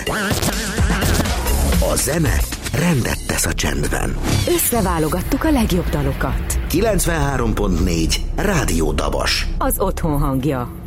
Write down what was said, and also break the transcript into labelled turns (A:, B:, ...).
A: A zene rendet tesz a csendben.
B: Összeválogattuk a legjobb dalokat.
A: 93.4 Rádió Dabas.
B: Az otthon hangja.